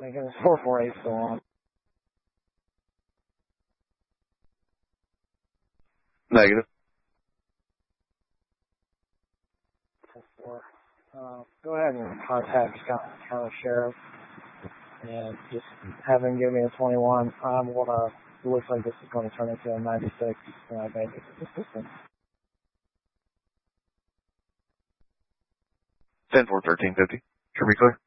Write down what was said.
Thinking it's 448 still on. Negative. 4. Go ahead and contact County Sheriff and just have him give me a 21. It looks like this is going to turn into a 96 basic assistant. 10-4, 1350. Should be clear.